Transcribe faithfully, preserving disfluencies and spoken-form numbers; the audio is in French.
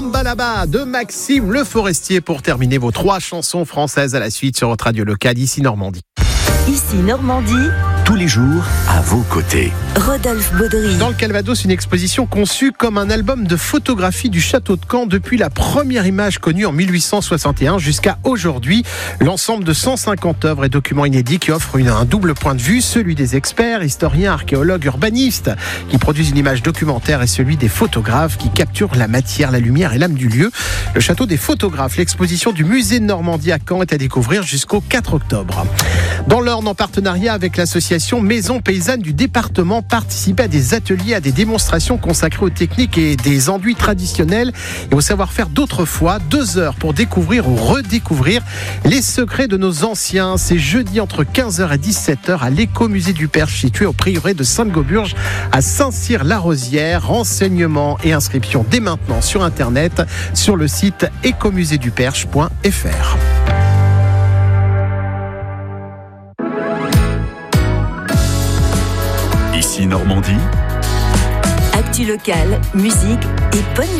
Balaba de Maxime Le Forestier pour terminer vos trois chansons françaises à la suite sur votre radio locale ici Normandie. Ici Normandie, tous les jours à vos côtés. Rodolphe Baudry. Dans le Calvados, une exposition conçue comme un album de photographie du château de Caen depuis la première image connue en mille huit cent soixante et un jusqu'à aujourd'hui. L'ensemble de cent cinquante œuvres et documents inédits qui offrent une, un double point de vue, celui des experts, historiens, archéologues, urbanistes qui produisent une image documentaire et celui des photographes qui capturent la matière, la lumière et l'âme du lieu. Le château des photographes, l'exposition du musée de Normandie à Caen est à découvrir jusqu'au quatre octobre. Dans l'Orne, en partenariat avec l'association Maison Paysanne du département, participer à des ateliers, à des démonstrations consacrées aux techniques et des enduits traditionnels et au savoir-faire d'autrefois. Deux heures pour découvrir ou redécouvrir les secrets de nos anciens. C'est jeudi entre quinze heures et dix-sept heures à l'écomusée du Perche, situé au prieuré de Sainte-Gauburge à Saint-Cyr-la-Rosière. Renseignements et inscriptions dès maintenant sur Internet sur le site écomusée du perche point f r. Ici Normandie. Actu locale, musique et bonne